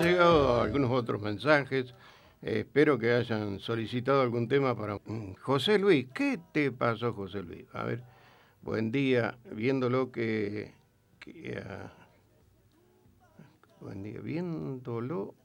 llegado algunos otros mensajes. Espero que hayan solicitado algún tema para José Luis. ¿Qué te pasó, José Luis? A ver, buen día, viéndolo buen día, viéndolo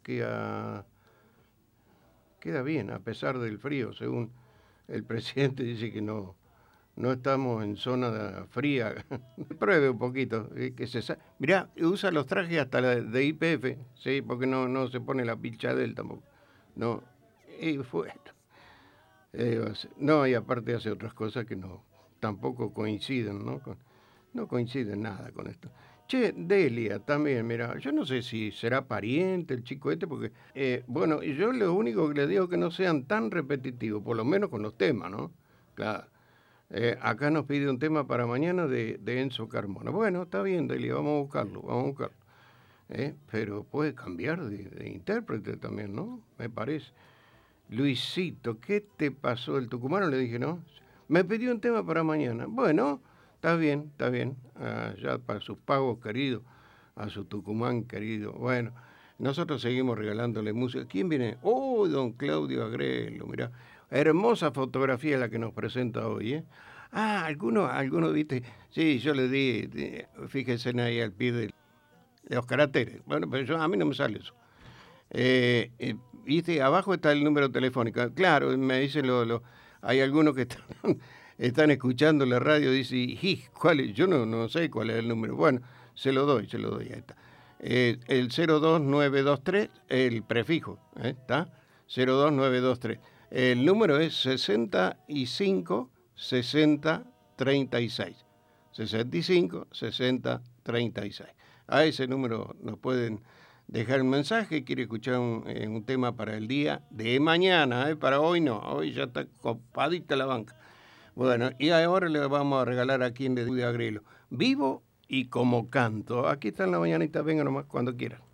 queda bien, a pesar del frío, según el presidente dice que no estamos en zona fría. Pruebe un poquito. Mirá, usa los trajes hasta de IPF, ¿sí? Porque no se pone la pilcha de él tampoco. No, y fue. No, y aparte hace otras cosas que tampoco coinciden, ¿no? No coinciden nada con esto. Che, Delia también, mira, yo no sé si será pariente el chico este, porque, bueno, yo lo único que le digo es que no sean tan repetitivos, por lo menos con los temas, ¿no? Claro. Acá nos pide un tema para mañana de Enzo Carmona. Bueno, está bien, Delia, vamos a buscarlo, vamos a buscarlo. Pero puede cambiar de intérprete también, ¿no? Me parece. Luisito, ¿qué te pasó? El tucumano le dije, ¿no? Me pidió un tema para mañana. Bueno, está bien, está bien. Ya para sus pagos queridos, a su Tucumán querido. Bueno, nosotros seguimos regalándole música. ¿Quién viene? Oh, don Claudio Agrelo, mirá. Hermosa fotografía la que nos presenta hoy, ¿eh? Algunos, viste. Sí, yo le di, fíjense ahí al pie de los caracteres. Bueno, pero a mí no me sale eso. Viste, abajo está el número telefónico. Claro, me dicen hay algunos que están escuchando la radio, dice, ¿cuál es? Yo no sé cuál es el número. Bueno, se lo doy, ahí está. El 02923, el prefijo, ¿está? 02923. El número es 65 60 36. 65 60 36. A ese número nos pueden dejar un mensaje, quiere escuchar un tema para el día de mañana, para hoy no, hoy ya está copadita la banca. Bueno, y ahora le vamos a regalar a quien le de Agrelo, Vivo y como canto. Aquí está en la mañanita, venga nomás cuando quiera.